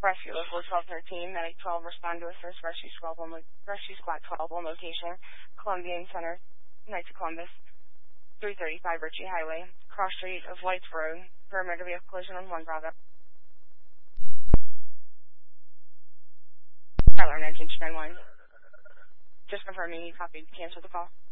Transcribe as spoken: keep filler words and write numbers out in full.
Rescue Local twelve thirteen, Medic twelve, respond to assist Rescue twelve on lo- Rescue Squad twelve on location, Columbian Center, Knights of Columbus, three thirty-five Ritchie Highway, cross street of Lights Road, perimeter vehicle collision on one Bravo. Tyler, nineteen nine one. Just confirming you copied, cancel the call.